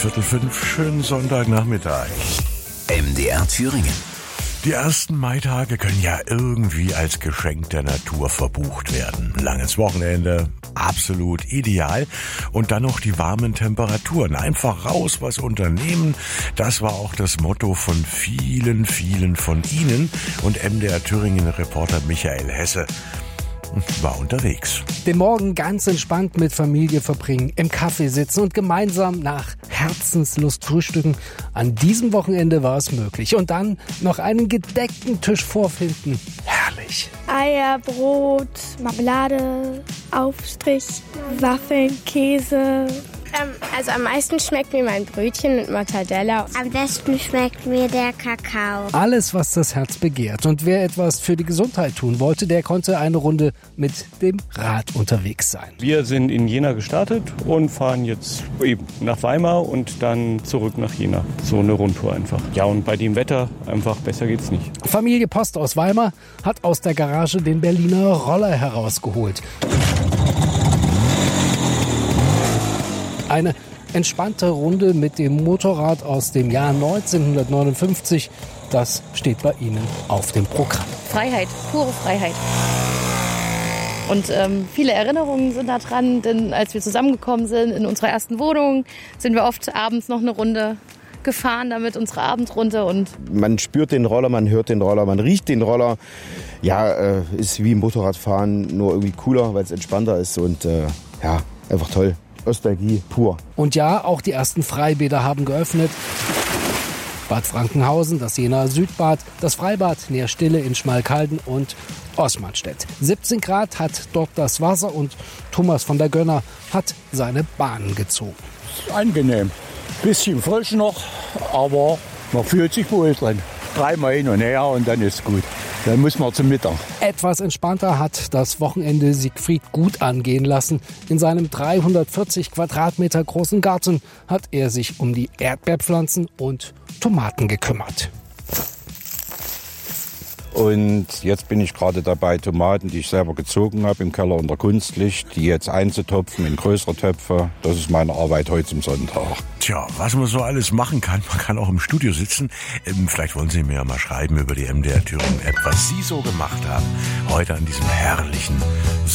4:45, schönen Sonntagnachmittag. MDR Thüringen. Die ersten Maitage können ja irgendwie als Geschenk der Natur verbucht werden. Langes Wochenende, absolut ideal. Und dann noch die warmen Temperaturen. Einfach raus, was unternehmen. Das war auch das Motto von vielen von Ihnen. Und MDR Thüringen-Reporter Michael Hesse war unterwegs. Den Morgen ganz entspannt mit Familie verbringen, im Café sitzen und gemeinsam nach Herzenslust frühstücken. An diesem Wochenende war es möglich. Und dann noch einen gedeckten Tisch vorfinden. Herrlich. Eier, Brot, Marmelade, Aufstrich, Waffeln, Käse. Also am meisten schmeckt mir mein Brötchen mit Mortadella. Am besten schmeckt mir der Kakao. Alles, was das Herz begehrt. Und wer etwas für die Gesundheit tun wollte, der konnte eine Runde mit dem Rad unterwegs sein. Wir sind in Jena gestartet und fahren jetzt eben nach Weimar und dann zurück nach Jena. So eine Rundtour einfach. Ja, und bei dem Wetter einfach besser geht's nicht. Familie Post aus Weimar hat aus der Garage den Berliner Roller herausgeholt. Eine entspannte Runde mit dem Motorrad aus dem Jahr 1959, das steht bei Ihnen auf dem Programm. Freiheit, pure Freiheit. Und viele Erinnerungen sind da dran, denn als wir zusammengekommen sind in unserer ersten Wohnung, sind wir oft abends noch eine Runde gefahren, damit unsere Abendrunde. Und man spürt den Roller, man hört den Roller, man riecht den Roller. Ja, ist wie im Motorradfahren, nur irgendwie cooler, weil es entspannter ist und ja, einfach toll. Nostalgie pur. Und ja, auch die ersten Freibäder haben geöffnet. Bad Frankenhausen, das Jenaer Südbad, das Freibad Neerstille in Schmalkalden und Osmanstedt. 17 Grad hat dort das Wasser und Thomas von der Gönner hat seine Bahnen gezogen. Angenehm. Bisschen frisch noch, aber man fühlt sich wohl drin. 3-mal hin und her und dann ist gut. Dann muss man zum Mittag. Etwas entspannter hat das Wochenende Siegfried gut angehen lassen. In seinem 340 Quadratmeter großen Garten hat er sich um die Erdbeerpflanzen und Tomaten gekümmert. Und jetzt bin ich gerade dabei, Tomaten, die ich selber gezogen habe, im Keller unter Kunstlicht, die jetzt einzutopfen in größere Töpfe. Das ist meine Arbeit heute zum Sonntag. Tja, was man so alles machen kann. Man kann auch im Studio sitzen. Vielleicht wollen Sie mir ja mal schreiben über die MDR Thüringen App, was Sie so gemacht haben heute an diesem herrlichen